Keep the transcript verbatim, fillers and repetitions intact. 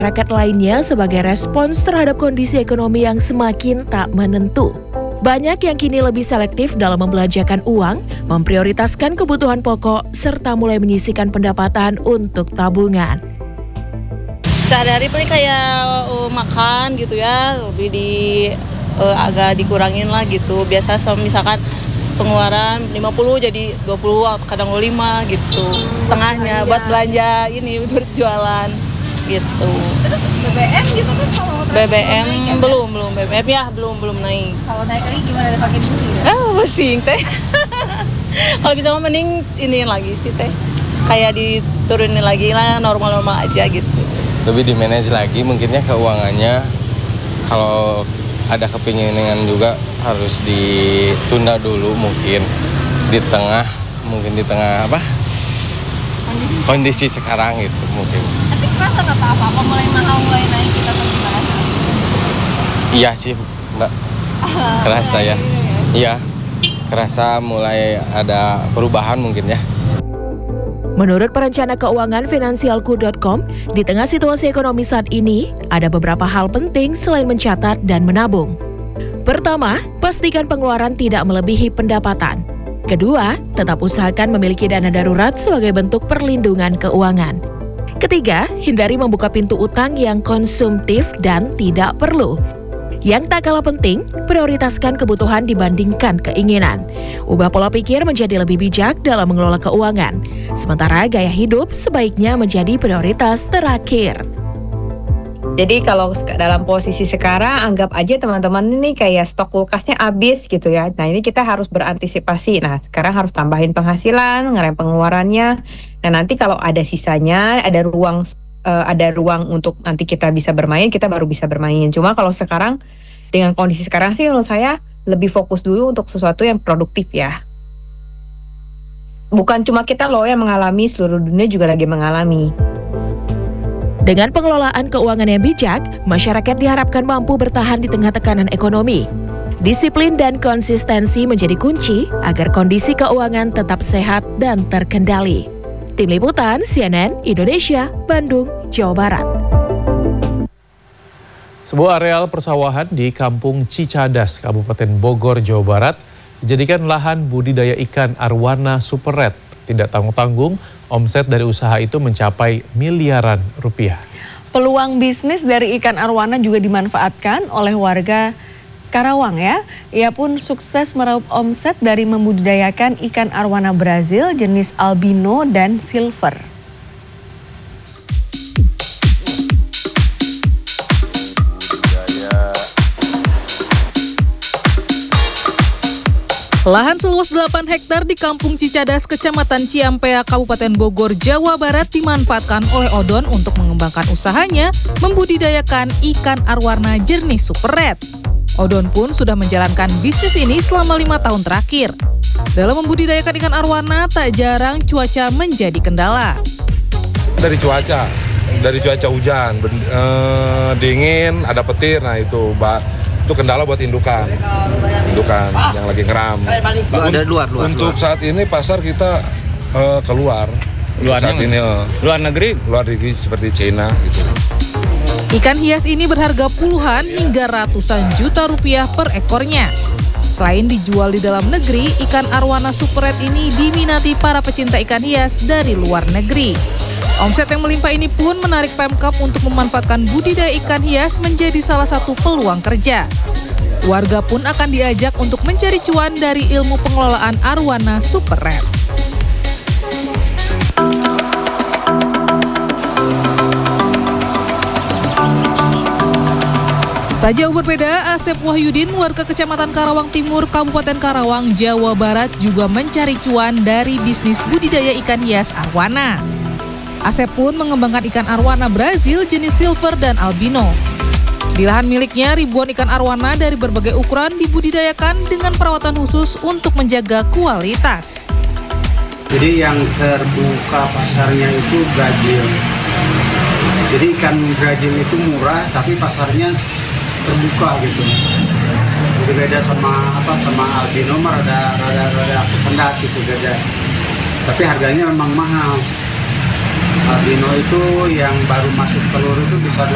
Masyarakat lainnya sebagai respons terhadap kondisi ekonomi yang semakin tak menentu. Banyak yang kini lebih selektif dalam membelanjakan uang, memprioritaskan kebutuhan pokok, serta mulai menyisihkan pendapatan untuk tabungan. Sehari-hari paling kayak uh, makan gitu ya, lebih di uh, agak dikurangin lah gitu. Biasa sama misalkan pengeluaran lima puluh jadi dua puluh, kadang dua puluh lima gitu. Setengahnya buat belanja ini berjualan gitu. Terus B B M gitu kan kalau B B M naik, ya, belum belum B B M ya belum belum naik. Kalau naik lagi gimana, pakai budi ya? Ah pusing teh. Kalau bisa mah mending ini lagi sih teh. Kayak diturunin lagi lah, normal-normal aja gitu. Lebih di-manage lagi mungkinnya keuangannya. Kalau ada kepinginan juga harus ditunda dulu mungkin di tengah mungkin di tengah apa kondisi, kondisi sekarang gitu mungkin. Tapi kerasa nggak apa-apa apa mulai mahal mulai naik kita atau gimana? Iya sih Mbak, kerasa ya. Iya, kerasa mulai ada perubahan mungkin ya. Menurut perencana keuangan finansialku dot com, di tengah situasi ekonomi saat ini, ada beberapa hal penting selain mencatat dan menabung. Pertama, pastikan pengeluaran tidak melebihi pendapatan. Kedua, tetap usahakan memiliki dana darurat sebagai bentuk perlindungan keuangan. Ketiga, hindari membuka pintu utang yang konsumtif dan tidak perlu. Yang tak kalah penting, prioritaskan kebutuhan dibandingkan keinginan. Ubah pola pikir menjadi lebih bijak dalam mengelola keuangan. Sementara gaya hidup sebaiknya menjadi prioritas terakhir. Jadi kalau dalam posisi sekarang, anggap aja teman-teman ini kayak stok kulkasnya habis gitu ya. Nah ini kita harus berantisipasi. Nah sekarang harus tambahin penghasilan, ngerem pengeluarannya. Nah nanti kalau ada sisanya, ada ruang Uh, ada ruang untuk nanti kita bisa bermain, kita baru bisa bermain. Cuma kalau sekarang, dengan kondisi sekarang sih menurut saya lebih fokus dulu untuk sesuatu yang produktif ya. Bukan cuma kita loh yang mengalami, seluruh dunia juga lagi mengalami. Dengan pengelolaan keuangan yang bijak, masyarakat diharapkan mampu bertahan di tengah tekanan ekonomi. Disiplin dan konsistensi menjadi kunci agar kondisi keuangan tetap sehat dan terkendali. Tim Liputan C N N Indonesia, Bandung, Jawa Barat. Sebuah areal persawahan di Kampung Cicadas, Kabupaten Bogor, Jawa Barat, dijadikan lahan budidaya ikan arwana super red. Tidak tanggung-tanggung, omset dari usaha itu mencapai miliaran rupiah. Peluang bisnis dari ikan arwana juga dimanfaatkan oleh warga Karawang ya. Ia pun sukses meraup omset dari membudidayakan ikan arwana Brazil jenis albino dan silver. Lahan seluas delapan hektar di Kampung Cicadas, Kecamatan Ciampea, Kabupaten Bogor, Jawa Barat dimanfaatkan oleh Odon untuk mengembangkan usahanya membudidayakan ikan arwana jenis super red. Odon pun sudah menjalankan bisnis ini selama lima tahun terakhir. Dalam membudidayakan ikan arwana, tak jarang cuaca menjadi kendala. Dari cuaca, dari cuaca hujan, ben, eh, dingin, ada petir, nah itu, ba, itu kendala buat indukan, indukan yang lagi ngeram. Ada luar, luar. Untuk luar. saat ini pasar kita eh, keluar, luar saat ini, eh, luar negeri, luar negeri seperti China gitu. Ikan hias ini berharga puluhan hingga ratusan juta rupiah per ekornya. Selain dijual di dalam negeri, ikan arwana super red ini diminati para pecinta ikan hias dari luar negeri. Omset yang melimpah ini pun menarik Pemkab untuk memanfaatkan budidaya ikan hias menjadi salah satu peluang kerja. Warga pun akan diajak untuk mencari cuan dari ilmu pengelolaan arwana super red. Tak jauh berbeda, Asep Wahyudin, warga Kecamatan Karawang Timur, Kabupaten Karawang, Jawa Barat juga mencari cuan dari bisnis budidaya ikan hias arwana. Asep pun mengembangkan ikan arwana Brazil jenis silver dan albino. Di lahan miliknya, ribuan ikan arwana dari berbagai ukuran dibudidayakan dengan perawatan khusus untuk menjaga kualitas. Jadi yang terbuka pasarnya itu Brazil. Jadi ikan Brazil itu murah, tapi pasarnya terbuka gitu. Jadi beda sama apa sama albino mah rada rada rada kesendat gitu beda. Tapi harganya memang mahal. Albino itu yang baru masuk telur itu bisa